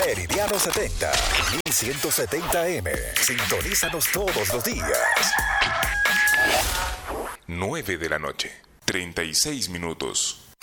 Meridiano 70, 1170M. Sintonízanos todos los días. 9 de la noche, 36 minutos.